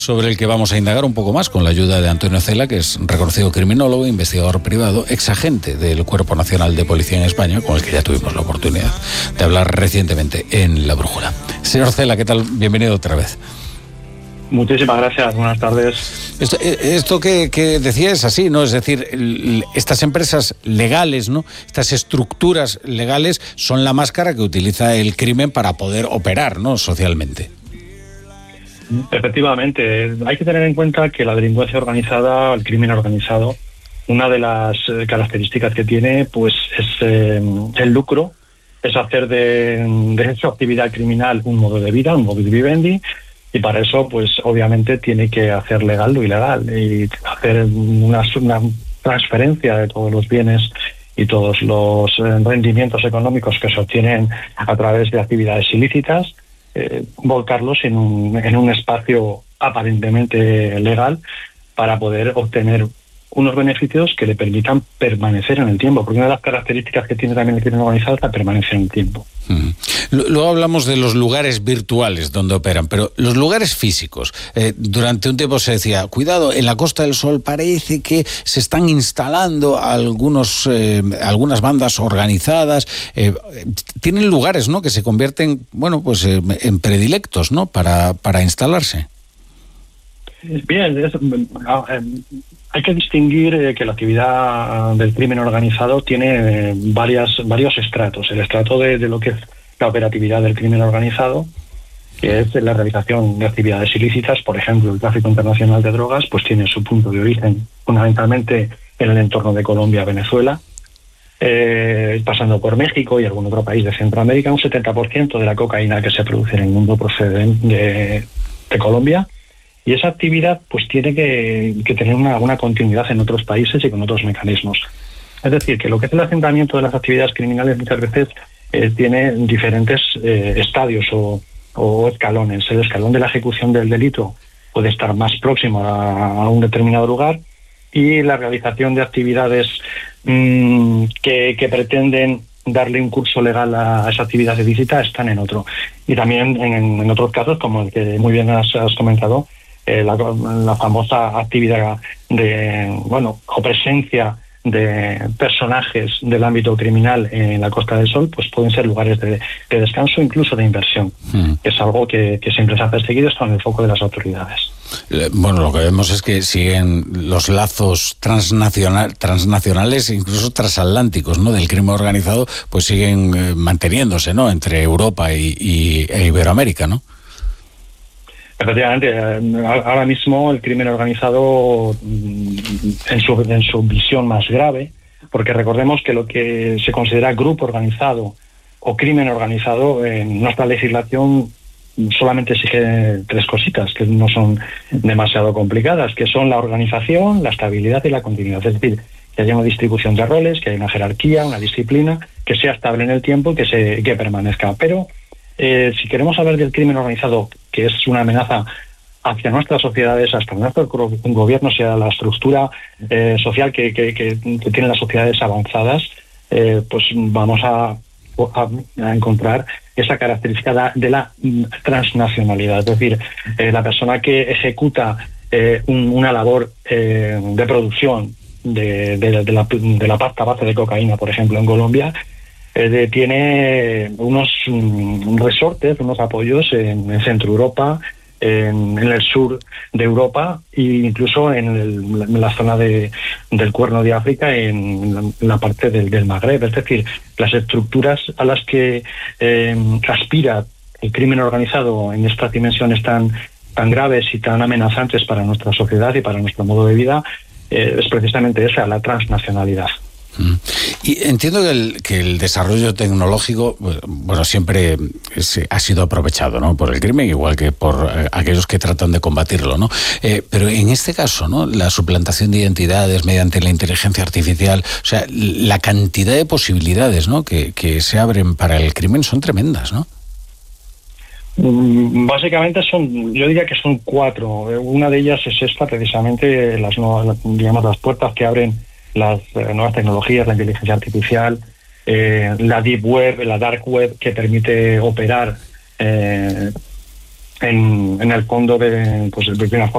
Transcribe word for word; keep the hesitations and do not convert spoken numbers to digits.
Sobre el que vamos a indagar un poco más con la ayuda de Antonio Cela, que es reconocido criminólogo, investigador privado, exagente del Cuerpo Nacional de Policía en España, con el que ya tuvimos la oportunidad de hablar recientemente en La Brújula. Señor Cela, ¿qué tal? Bienvenido otra vez. Muchísimas gracias, buenas tardes. Esto, esto que, que decía es así, ¿no? Es decir, estas empresas legales, ¿no? Estas estructuras legales son la máscara que utiliza el crimen para poder operar, ¿no? Socialmente. Efectivamente, hay que tener en cuenta que la delincuencia organizada, el crimen organizado, una de las características que tiene, pues, es eh, el lucro, es hacer de, de su actividad criminal un modo de vida, un modus vivendi, y para eso, pues, obviamente tiene que hacer legal lo ilegal y hacer una, una transferencia de todos los bienes y todos los rendimientos económicos que se obtienen a través de actividades ilícitas. Eh, volcarlos en un, en un espacio aparentemente legal para poder obtener unos beneficios que le permitan permanecer en el tiempo, porque una de las características que tiene también el crimen organizado es la permanencia en el tiempo. Mm. Luego hablamos de los lugares virtuales donde operan, pero los lugares físicos, eh, durante un tiempo se decía, cuidado, en la Costa del Sol parece que se están instalando algunos, eh, algunas bandas organizadas, eh, tienen lugares, ¿no?, que se convierten, bueno, pues eh, en predilectos, ¿no?, para, para instalarse. Bien, es, hay que distinguir eh, que la actividad del crimen organizado tiene eh, varias, varios estratos. El estrato de, de lo que es la operatividad del crimen organizado, que es la realización de actividades ilícitas, por ejemplo, el tráfico internacional de drogas, pues tiene su punto de origen fundamentalmente en el entorno de Colombia, Venezuela, eh, pasando por México y algún otro país de Centroamérica. Un setenta por ciento de la cocaína que se produce en el mundo procede de, de Colombia. Y esa actividad pues tiene que, que tener una, una continuidad en otros países y con otros mecanismos. Es decir, que lo que es el asentamiento de las actividades criminales muchas veces eh, tiene diferentes eh, estadios o, o escalones. El escalón de la ejecución del delito puede estar más próximo a, a un determinado lugar, y la realización de actividades mmm, que, que pretenden darle un curso legal a esa actividad ilícita están en otro. Y también en, en otros casos, como el que muy bien has, has comentado, Eh, la, la famosa actividad de, bueno, o presencia de personajes del ámbito criminal en la Costa del Sol, pues pueden ser lugares de, de descanso, incluso de inversión, mm. que es algo que, que siempre se ha perseguido, está en el foco de las autoridades. Bueno, lo que vemos es que siguen los lazos transnacional, transnacionales, incluso transatlánticos, ¿no?, del crimen organizado, pues siguen eh, manteniéndose, ¿no?, entre Europa y, y e Iberoamérica, ¿no? Efectivamente, ahora mismo el crimen organizado en su, en su visión más grave, porque recordemos que lo que se considera grupo organizado o crimen organizado en nuestra legislación solamente exige tres cositas que no son demasiado complicadas, que son la organización, la estabilidad y la continuidad. Es decir, que haya una distribución de roles, que haya una jerarquía, una disciplina, que sea estable en el tiempo y que, se, que permanezca. Pero Eh, si queremos hablar del crimen organizado, que es una amenaza hacia nuestras sociedades, hasta nuestro gobierno, sea la estructura eh, social que, que, que, que tienen las sociedades avanzadas, eh, pues vamos a, a, a encontrar esa característica de la transnacionalidad. Es decir, eh, la persona que ejecuta eh, un, una labor eh, de producción de, de, de, la, de la pasta base de cocaína, por ejemplo, en Colombia, Eh, de, tiene unos um, resortes, unos apoyos en, en Centro Europa, en, en el sur de Europa e incluso en, el, en la zona de, del Cuerno de África, en la, en la parte del, del Magreb. Es decir, las estructuras a las que eh, aspira el crimen organizado en estas dimensiones tan, tan graves y tan amenazantes para nuestra sociedad y para nuestro modo de vida eh, es precisamente esa, la transnacionalidad. Y entiendo que el, que el desarrollo tecnológico, bueno, siempre se, ha sido aprovechado, ¿no?, por el crimen, igual que por eh, aquellos que tratan de combatirlo, ¿no? Eh, pero en este caso, ¿no?, la suplantación de identidades mediante la inteligencia artificial, o sea, la cantidad de posibilidades, ¿no?, que, que se abren para el crimen son tremendas, ¿no? Básicamente son, yo diría que son cuatro. Una de ellas es esta, precisamente, las, digamos, las puertas que abren las eh, nuevas tecnologías, la inteligencia artificial, eh, la deep web, la dark web, que permite operar eh, en, en el fondo de, pues, de una forma